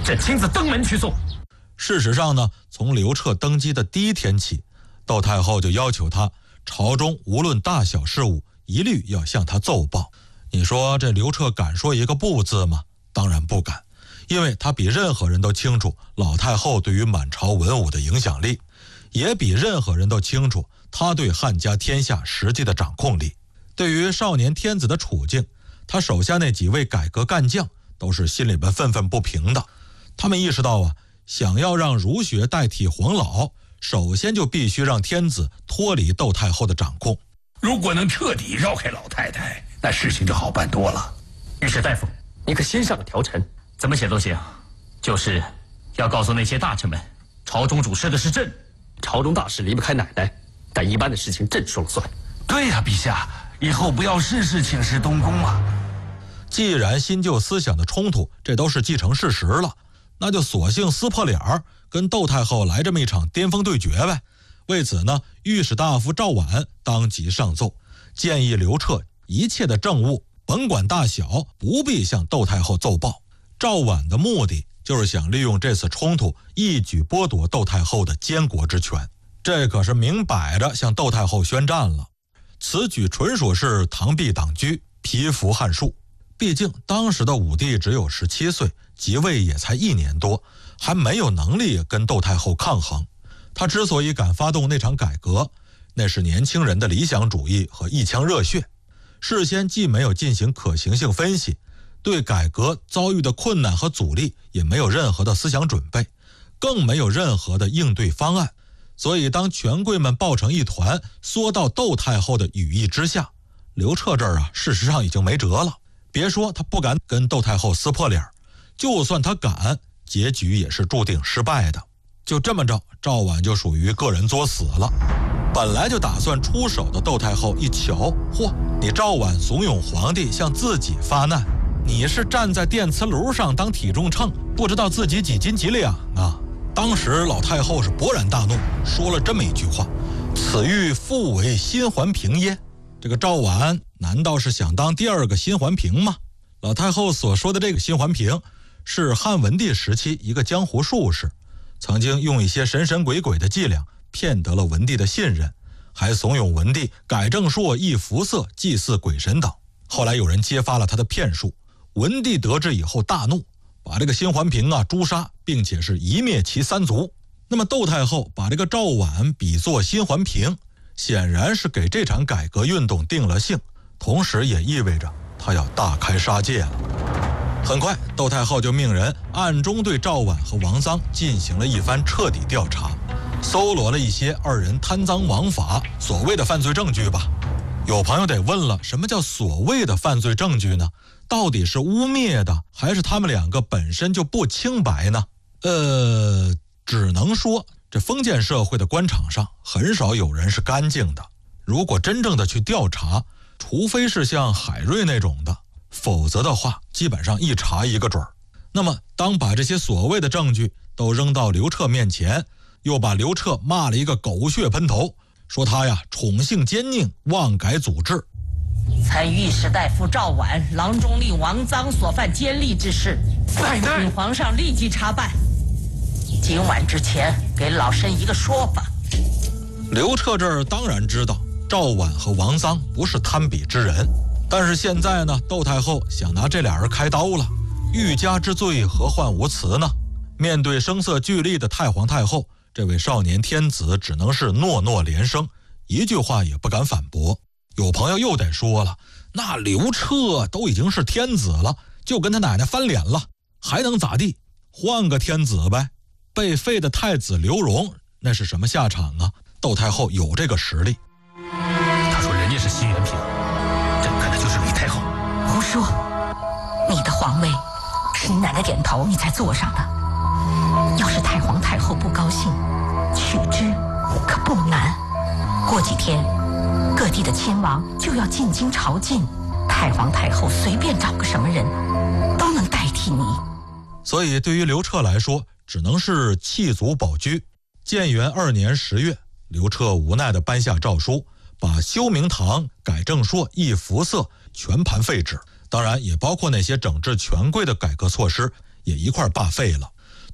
朕亲自登门去送。 事实上呢，从刘彻登基的第一天起，窦太后就要求他朝中无论大小事务一律要向他奏报。你说这刘彻敢说一个不字吗？当然不敢，因为他比任何人都清楚老太后对于满朝文武的影响力，也比任何人都清楚他对汉家天下实际的掌控力。对于少年天子的处境，他手下那几位改革干将都是心里边愤愤不平的。他们意识到啊，想要让儒学代替黄老，首先就必须让天子脱离窦太后的掌控。 如果能彻底绕开老太太，那事情就好办多了。 御史大夫，你可先上个条陈，怎么写都行，就是要告诉那些大臣们，朝中主事的是朕，朝中大事离不开奶奶，但一般的事情朕说了算。 对呀，陛下，以后不要事事请示东宫啊。 既然新旧思想的冲突这都是既成事实了，那就索性撕破脸儿，跟窦太后来这么一场巅峰对决呗。为此呢，御史大夫赵绾当即上奏，建议刘彻一切的政务甭管大小，不必向窦太后奏报。赵绾的目的就是想利用这次冲突一举剥夺窦太后的监国之权，这可是明摆着向窦太后宣战了。此举纯属是螳臂挡车，蚍蜉撼树。毕竟当时的武帝只有17岁，即位也才1年多，还没有能力跟窦太后抗衡。他之所以敢发动那场改革，那是年轻人的理想主义和一腔热血。事先既没有进行可行性分析，对改革遭遇的困难和阻力也没有任何的思想准备，更没有任何的应对方案。所以当权贵们抱成一团，缩到窦太后的羽翼之下，刘彻这儿啊，事实上已经没辙了。别说他不敢跟窦太后撕破脸，就算他敢，结局也是注定失败的。就这么着，赵绾就属于个人作死了。本来就打算出手的窦太后一瞧，嚯，你赵绾怂恿皇帝向自己发难，你是站在电磁炉上当体重秤，不知道自己几斤几两啊！当时老太后是勃然大怒，说了这么一句话：此欲复为新环评耶？这个赵绾难道是想当第二个新环评吗？老太后所说的这个新环评，是汉文帝时期一个江湖术士，曾经用一些神神鬼鬼的伎俩骗得了文帝的信任，还怂恿文帝改正朔、易服色、祭祀鬼神等。后来有人揭发了他的骗术，文帝得知以后大怒，把这个新环评啊诛杀，并且是一灭其3族。那么窦太后把这个赵绾比作新环评，显然是给这场改革运动定了性，同时也意味着他要大开杀戒了。很快，窦太后就命人暗中对赵绾和王臧进行了一番彻底调查，搜罗了一些二人贪赃枉法所谓的犯罪证据吧。有朋友得问了，什么叫所谓的犯罪证据呢？到底是污蔑的，还是他们两个本身就不清白呢？只能说这封建社会的官场上很少有人是干净的。如果真正的去调查，除非是像海瑞那种的，否则的话基本上一查一个准儿。那么当把这些所谓的证据都扔到刘彻面前，又把刘彻骂了一个狗血喷头，说他呀宠幸奸佞，妄改祖制。 参御史大夫赵绾、郎中令王臧所犯奸佞之事， 奶奶， 请皇上立即查办。今晚之前给老身一个说法。 刘彻这儿当然知道赵绾和王臧不是贪比之人，但是现在呢，窦太后想拿这俩人开刀了，欲加之罪何患无辞呢？面对声色俱厉的太皇太后，这位少年天子只能是诺诺连声，一句话也不敢反驳。有朋友又得说了，那刘彻都已经是天子了，就跟他奶奶翻脸了，还能咋地？换个天子呗。被废的太子刘荣那是什么下场啊？窦太后有这个实力。 他说人家是新元平，朕看的就是李太后。 胡说，你的皇位是你奶奶点头你才坐上的，要是太皇太后不高兴，取之可不难。过几天各地的亲王就要进京朝觐，太皇太后随便找个什么人都能代替你。 所以对于刘彻来说，只能是弃卒保车。建元2年10月，刘彻无奈地颁下诏书，把修明堂、改正朔、易服色全盘废止，当然也包括那些整治权贵的改革措施也一块罢废了。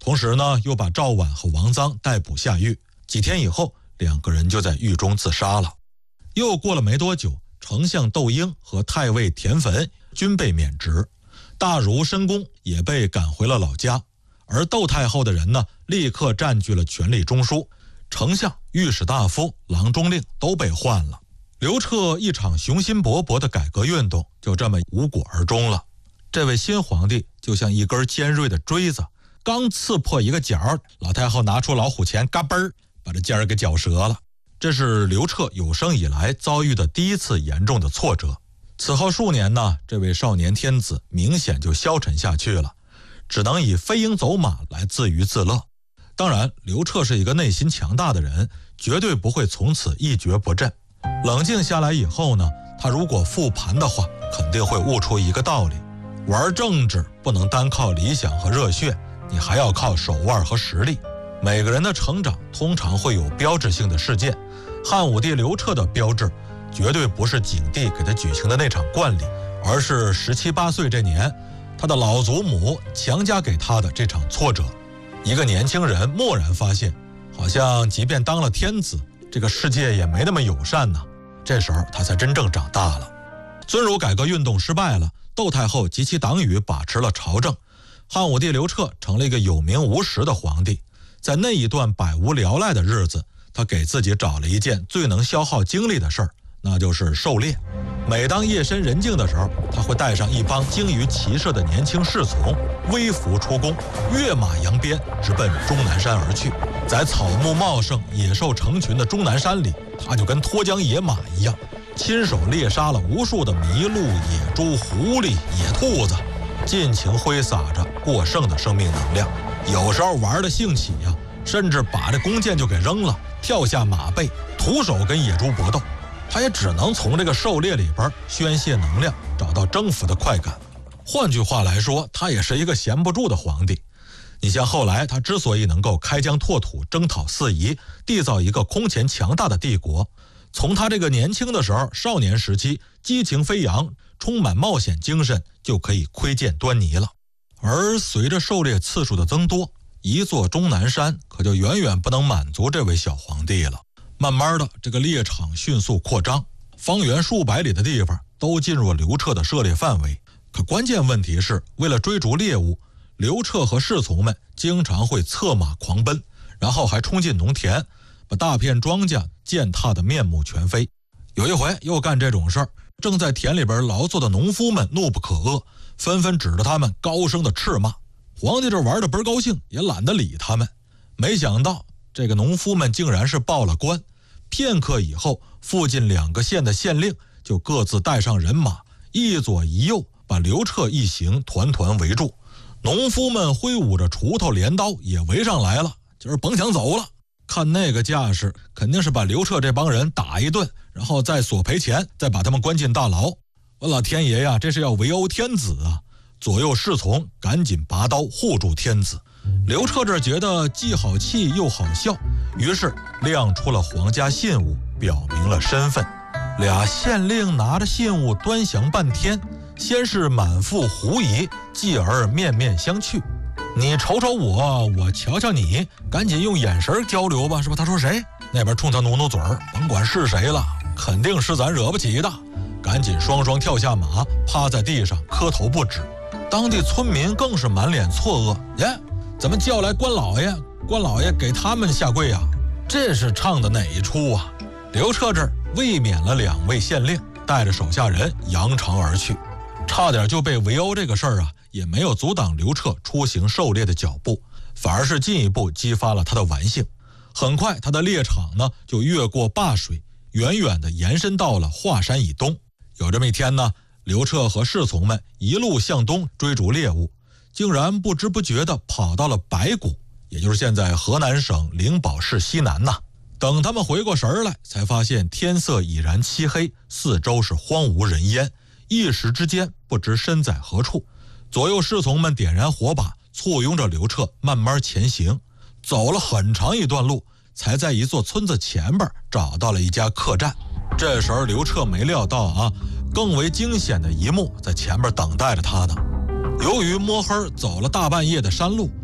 同时呢，又把赵婉和王臧逮捕下狱。几天以后，2个人就在狱中自杀了。又过了没多久，丞相窦婴和太尉田汾均被免职，大儒申公也被赶回了老家。而窦太后的人呢，立刻占据了权力中枢，丞相、御史大夫、郎中令都被换了。刘彻一场雄心勃勃的改革运动就这么无果而终了。这位新皇帝就像一根尖锐的锥子，刚刺破一个角，老太后拿出老虎钳，嘎嘣儿把这尖儿给绞折了。这是刘彻有生以来遭遇的第一次严重的挫折。此后数年呢，这位少年天子明显就消沉下去了，只能以飞鹰走马来自娱自乐。当然，刘彻是一个内心强大的人，绝对不会从此一蹶不振。冷静下来以后呢，他如果复盘的话，肯定会悟出一个道理：玩政治不能单靠理想和热血，你还要靠手腕和实力。每个人的成长通常会有标志性的事件，汉武帝刘彻的标志绝对不是景帝给他举行的那场冠礼，而是17、18岁这年，他的老祖母强加给他的这场挫折。一个年轻人蓦然发现，好像即便当了天子，这个世界也没那么友善呢。这时候他才真正长大了。尊儒改革运动失败了，窦太后及其党羽把持了朝政，汉武帝刘彻成了一个有名无实的皇帝。在那一段百无聊赖的日子，他给自己找了一件最能消耗精力的事儿，那就是狩猎。每当夜深人静的时候，他会带上一帮精于骑射的年轻侍从，微服出宫，跃马扬鞭，直奔终南山而去。在草木茂盛、野兽成群的终南山里，他就跟脱缰野马一样，亲手猎杀了无数的麋鹿、野猪、狐狸、野兔子，尽情挥洒着过剩的生命能量。有时候玩的兴起呀，甚至把这弓箭就给扔了，跳下马背，徒手跟野猪搏斗。他也只能从这个狩猎里边宣泄能量，找到征服的快感。换句话来说，他也是一个闲不住的皇帝。你像后来他之所以能够开疆拓土、征讨四夷，缔造一个空前强大的帝国，从他这个年轻的时候，少年时期激情飞扬、充满冒险精神就可以窥见端倪了。而随着狩猎次数的增多，一座终南山可就远远不能满足这位小皇帝了。慢慢的，这个猎场迅速扩张，方圆数百里的地方都进入刘彻的涉猎范围。可关键问题是，为了追逐猎物，刘彻和侍从们经常会策马狂奔，然后还冲进农田，把大片庄稼践踏得面目全非。有一回又干这种事儿，正在田里边劳作的农夫们怒不可遏，纷纷指着他们高声的斥骂。皇帝这玩得倍儿高兴，也懒得理他们。没想到这个农夫们竟然是报了官。片刻以后，附近2个县的县令就各自带上人马，一左一右把刘彻一行团团围住。农夫们挥舞着锄头镰刀也围上来了，就是甭想走了。看那个架势，肯定是把刘彻这帮人打一顿，然后再索赔钱，再把他们关进大牢。我老天爷呀，这是要围殴天子啊！左右侍从赶紧拔刀护住天子。刘彻这觉得既好气又好笑，于是亮出了皇家信物，表明了身份。俩县令拿着信物端详半天，先是满腹狐疑，继而面面相觑。你瞅瞅我，我瞧瞧你，赶紧用眼神交流吧，是吧？他说谁？那边冲他努努嘴儿，甭管是谁了，肯定是咱惹不起的。赶紧双双跳下马，趴在地上磕头不止。当地村民更是满脸错愕，耶，怎么叫来关老爷？关老爷给他们下跪啊？这是唱的哪一出啊？刘彻这儿卫冕了2位县令，带着手下人扬长而去。差点就被围殴这个事儿啊，也没有阻挡刘彻出行狩猎的脚步，反而是进一步激发了他的玩性。很快他的猎场呢就越过灞水，远远地延伸到了华山以东。有这么一天呢，刘彻和侍从们一路向东追逐猎物，竟然不知不觉地跑到了白谷，也就是现在河南省灵宝市西南呐。等他们回过神来，才发现天色已然漆黑，四周是荒无人烟，一时之间不知身在何处。左右侍从们点燃火把，簇拥着刘彻慢慢前行，走了很长一段路，才在一座村子前边找到了一家客栈。这时候刘彻没料到啊，更为惊险的一幕在前边等待着他呢。由于摸黑走了大半夜的山路，